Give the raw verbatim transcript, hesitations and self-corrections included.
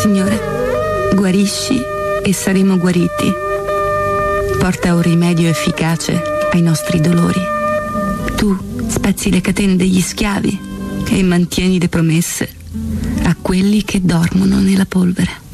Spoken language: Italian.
Signore, guarisci e saremo guariti. Porta un rimedio efficace ai nostri dolori. Tu spezzi le catene degli schiavi e mantieni le promesse a quelli che dormono nella polvere.